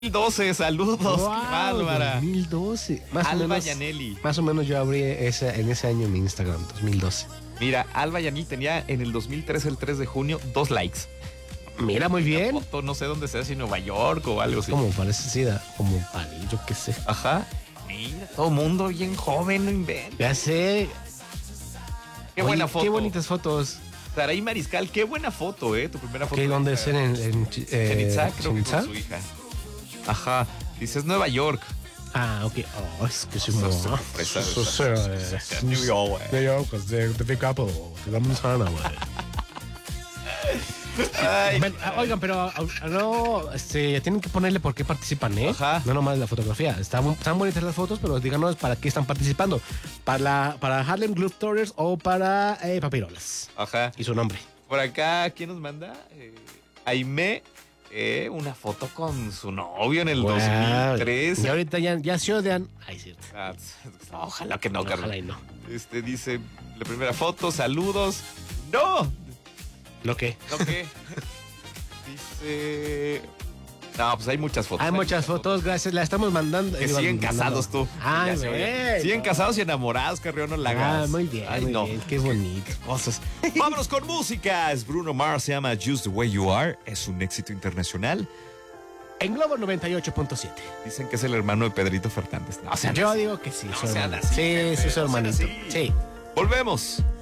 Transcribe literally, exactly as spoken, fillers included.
doce, saludos, Wow, qué bárbara. dos mil doce. Más Alba o menos, Yaneli. Más o menos yo abrí esa, en ese año mi Instagram, dos mil doce. Mira, Alba Yaneli tenía en el dos mil trece, el tres de junio, dos likes. Mira, muy bien. Una foto, no sé dónde sea, si en Nueva York o algo así. Como parece, sí, da, como París, yo qué sé. Ajá. Mira, todo mundo bien joven, no inventa. Ya sé. Qué Oye, buena foto. Qué bonitas fotos. Saraí Mariscal, qué buena foto, ¿eh? Tu primera foto. ¿Qué, ¿Dónde de- es? En, en, eh, En Itzá, creo que Itzá? con su hija. Ajá. Dices Nueva York. Ah, ok. Oh, es que sí, Eso no. es sorpresa, Eso eso. es, eh, New York, güey. New York, pues, de, de pick up, o de la manzana, güey. Ay, Ven, ah, Oigan, pero ah, ah, no, este, tienen que ponerle por qué participan, ¿eh? Ajá. No nomás la fotografía. Están, están bonitas las fotos, pero díganos para qué están participando. Para, la, para Harlem Globetrotters o para eh, Papirolas. Ajá. Y su nombre. Por acá, ¿quién nos manda? Eh, Aimé, eh, una foto con su novio en el Wow. dos mil tres. Y ahorita ya, ya se odian. Ay, cierto. Ah, ojalá que no, Ojalá Carlos. y no. Este dice, la primera foto, saludos. ¡No! ¿Lo qué? ¿No qué? Dice... No, pues hay muchas fotos. Hay muchas fotos, gracias. La estamos mandando. Que eh, siguen mandando. casados tú. Ay, Ya se oye. güey. Siguen casados y enamorados, Carrión, no la hagas. Ah, muy bien, Ay, muy no. bien. Qué bonito. Cosas. Vámonos con música. Es Bruno Mars, se llama Just the Way You Are. Es un éxito internacional. En Globo noventa y ocho punto siete. Dicen que es el hermano de Pedrito Fernández. No, sean Yo así. digo que sí. No su sean hermano. así, Sí, Pepe, sí, su no sean hermanito. así. Sí. Volvemos.